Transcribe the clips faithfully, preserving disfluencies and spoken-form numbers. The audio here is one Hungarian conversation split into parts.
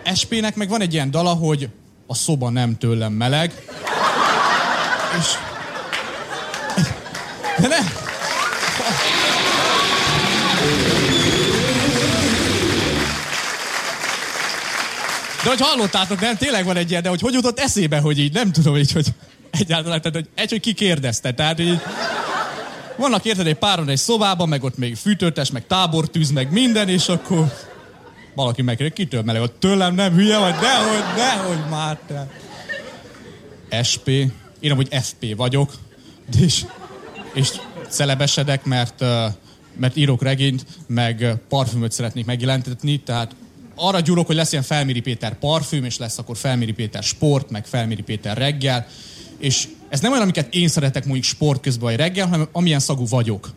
es pé-nek meg van egy ilyen dala, hogy a szoba nem tőlem meleg. És... De ne... De hogy hallottátok, nem? Tényleg van egy ilyen, de hogy hogy jutott eszébe, hogy így, nem tudom így, hogy egyáltalán, tehát, hogy egy, hogy ki kérdezte, tehát így... Vannak érted egy páron egy szobában, meg ott még fűtőtes, meg tábortűz, meg minden, és akkor... Valaki megkérdezi, kitől meleg, hogy tőlem nem hülye vagy, dehogy, dehogy már te. es pé, én amúgy ef pé vagyok, és, és celebesedek, mert, mert írok regényt, meg parfümöt szeretnék megjelentetni, tehát arra gyúrok, hogy lesz ilyen Felméri Péter parfüm, és lesz akkor Felméri Péter sport, meg Felméri Péter reggel, és ez nem olyan, amiket én szeretek mondjuk sport közben vagy reggel, hanem amilyen szagú vagyok.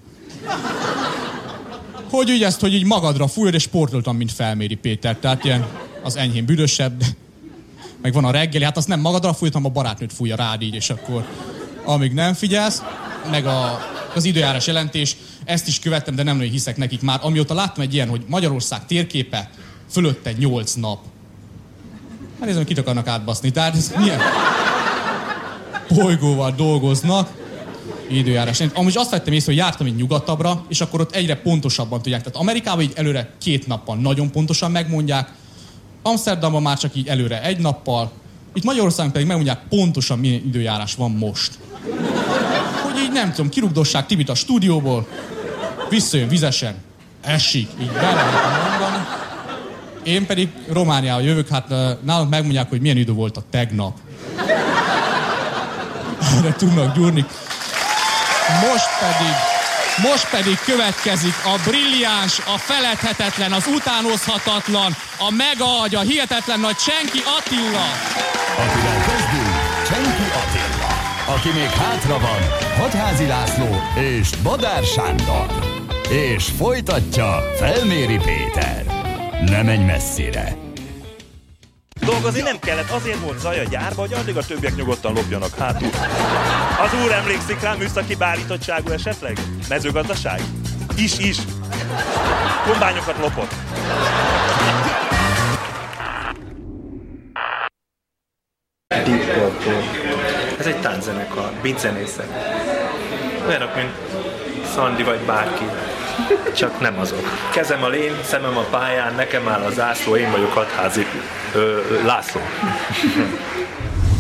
Hogy úgy ezt, hogy így magadra fújod, és sportoltam, mint Felméri Péter. Tehát ilyen az enyhén büdösebb, de meg van a reggeli, hát azt nem magadra fújod, hanem a barátnőt fújja rád így, és akkor amíg nem figyelsz, meg a, az időjárás jelentés, ezt is követtem, de nem nagyon hiszek nekik már. Amióta láttam egy ilyen, hogy Magyarország térképe, fölötte nyolc nap. Hát nézem, kit akarnak átbaszni, tehát ez milyen bolygóval dolgoznak. Időjárás. Amúgy azt vettem észre, hogy jártam így nyugatabbra, és akkor ott egyre pontosabban tudják. Tehát Amerikában így előre két nappal nagyon pontosan megmondják, Amsterdamban már csak így előre egy nappal, itt Magyarországon pedig megmondják pontosan milyen időjárás van most. Hogy így nem tudom, kirugdossák Tibit a stúdióból, visszajön vizesen, esik, így be lehet mondani. Én pedig Romániába jövök, hát nálunk megmondják, hogy milyen idő volt a tegnap. Erre tudnak gyúrni. Most pedig, most pedig következik a brilliáns, a feledhetetlen, az utánozhatatlan, a megaagy, a hihetetlen nagy Csenki Attila. Akivel kezdünk, Csenki Attila. Aki még hátra van, Hatházi László és Badár Sándor. És folytatja Felméri Péter. Ne menj messzire. Dolgozni nem kellett, azért volt zaj a gyárba, hogy addig a többiek nyugodtan lopjanak hátul. Az úr emlékszik rá, műszaki beállítottságú esetleg? Mezőgazdaság? Is, is. Kombányokat lopott. Deep Purple. Ez egy tánczenekar, beatzenészek. Olyanok, mint Szandi vagy bárki. Csak nem azok. Kezem a lén, szemem a pályán, nekem áll a zászló, én vagyok Hatházi ö, László.